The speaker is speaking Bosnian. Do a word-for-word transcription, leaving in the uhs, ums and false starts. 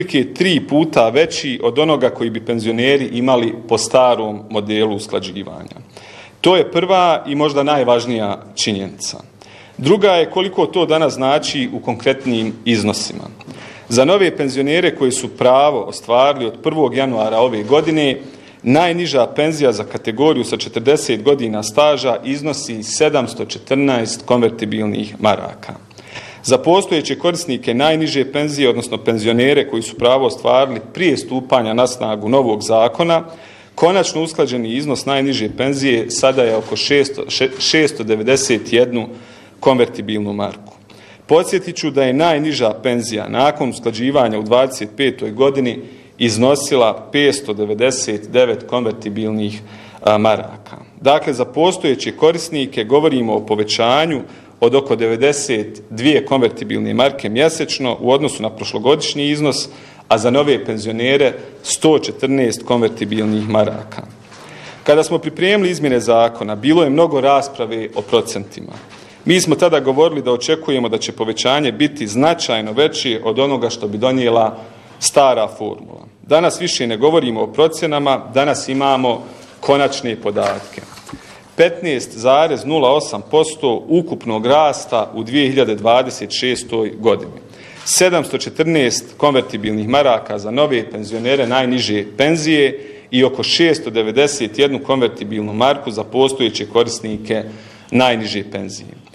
tri puta veći od onoga koji bi penzioneri imali po starom modelu usklađivanja. To je prva i možda najvažnija činjenica. Druga je koliko to danas znači u konkretnim iznosima. Za nove penzionere koji su pravo ostvarili od prvog januara ove godine, najniža penzija za kategoriju sa četrdeset godina staža iznosi sedamsto četrnaest konvertibilnih maraka. Za postojeće korisnike najniže penzije, odnosno penzionere koji su pravo ostvarili prije stupanja na snagu novog zakona, konačno usklađeni iznos najniže penzije sada je oko šesto devedeset jednu konvertibilnu marku. Podsjetit ću da je najniža penzija nakon usklađivanja u dvadeset petoj godini iznosila petsto devedeset devet konvertibilnih maraka. Dakle, za postojeće korisnike govorimo o povećanju od oko devedeset dvije konvertibilne marke mjesečno u odnosu na prošlogodišnji iznos, a za nove penzionere sto četrnaest konvertibilnih maraka. Kada smo pripremili izmjene zakona, bilo je mnogo rasprave o procentima. Mi smo tada govorili da očekujemo da će povećanje biti značajno veće od onoga što bi donijela stara formula. Danas više ne govorimo o procjenama, danas imamo konačne podatke. petnaest zarez nula osam posto ukupnog rasta u dvije hiljade dvadeset šestoj godini. sedamsto četrnaest konvertibilnih maraka za nove penzionere najniže penzije i oko šesto devedeset jednu konvertibilnu marku za postojeće korisnike najniže penzije.